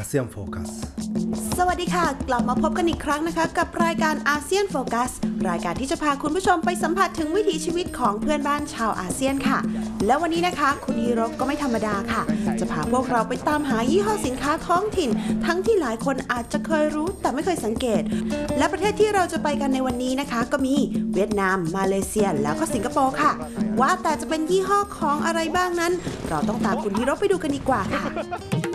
อาเซียนโฟกัสสวัสดีค่ะกลับมาพบกันอีกครั้งนะคะกับรายการอาเซียนโฟกัสรายการที่จะพาคุณผู้ชมไปสัมผัสถึงวิถีชีวิตของเพื่อนบ้านชาวอาเซียนค่ะและวันนี้นะคะคุณฮีโร่ก็ไม่ธรรมดาค่ะจะพาพวกเราไปตามหายี่ห้อสินค้าท้องถิ่นทั้งที่หลายคนอาจจะเคยรู้แต่ไม่เคยสังเกตและประเทศที่เราจะไปกันในวันนี้นะคะก็มีเวียดนามมาเลเซียแล้วก็สิงคโปร์ค่ะว่าแต่จะเป็นยี่ห้อของอะไรบ้างนั้นเราต้องตามคุณฮีโร่ไปดูกันดีกว่าค่ะ